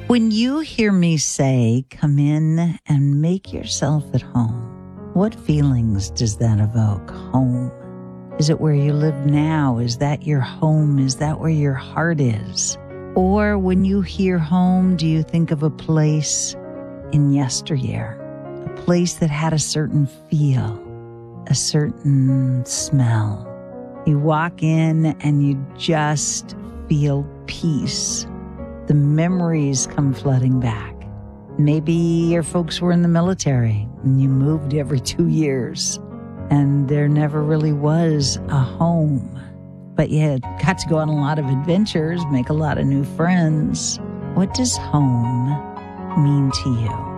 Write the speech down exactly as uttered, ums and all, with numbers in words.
When you hear me say, come in and make yourself at home, what feelings does that evoke? Home. Is it where you live now? Is that your home? Is that where your heart is? Or when you hear home, do you think of a place in yesteryear? A place that had a certain feel, a certain smell. You walk in and you just feel peace. The memories come flooding back. Maybe your folks were in the military and you moved every two years and there never really was a home. But you got to go on a lot of adventures, make a lot of new friends. What does home mean to you?